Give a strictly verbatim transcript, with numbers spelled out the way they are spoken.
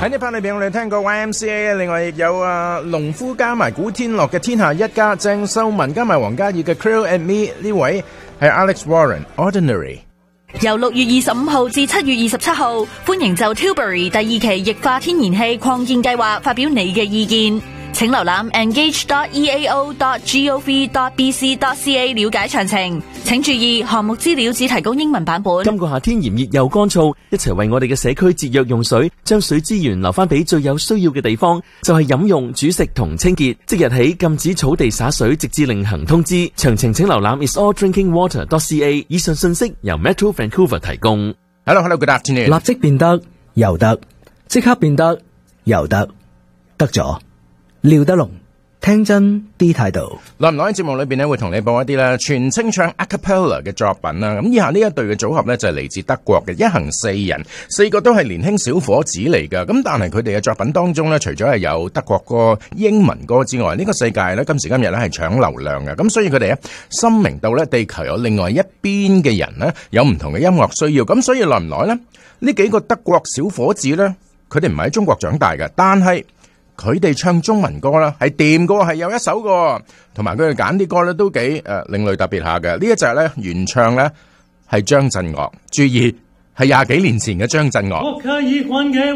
喺呢 part 裏邊，我哋聽過 Y M C A， 另外亦有啊農夫加埋古天樂嘅天下一家，鄭秀文加埋黃嘉怡嘅 Krill and Me， 呢位係 Alex Warren Ordinary。 由六月二十五號至七月二十七號，歡迎就 Tilbury 第二期液化天然氣擴建計劃發表你嘅意見。請瀏覽 engage dot e a o dot gov dot b c dot c a 了解詳情。請注意，項目資料只提供英文版本。 今個夏天炎熱又乾燥，一齊為我哋嘅社區節約用水，將水資源留翻俾最有需要嘅地方，就係飲用、煮食同清潔。即日起禁止草地灑水，直至另行通知。詳情請瀏覽 is all drinking water dot c a。以上信息由 Metro Vancouver 提供。 Hello, hello, good afternoon。 立即變得又得，即刻變得又得，得咗。廖德龍，聽真啲態度。 耐唔耐喺節目裏邊咧，會同你播一啲咧全清唱 a cappella 嘅作品啦。咁以下呢一隊嘅組合咧就係嚟自德國嘅，一行四人，四個都係年輕小伙子嚟噶。咁但係佢哋嘅作品當中咧，除咗係有德國歌、英文歌之外，呢個世界咧今時今日咧係搶流量嘅。咁所以佢哋咧深明到咧地球有另外一邊嘅人咧有唔同嘅音樂需要。咁所以耐唔耐咧呢幾個德國小伙子咧，佢哋唔係喺中國長大嘅，但係佢哋唱中文歌啦，係掂過，係有一首個，同埋佢哋揀啲歌咧都幾誒、呃、另類特別下嘅。呢一隻咧原唱咧係張震岳，注意係廿幾年前嘅張震岳。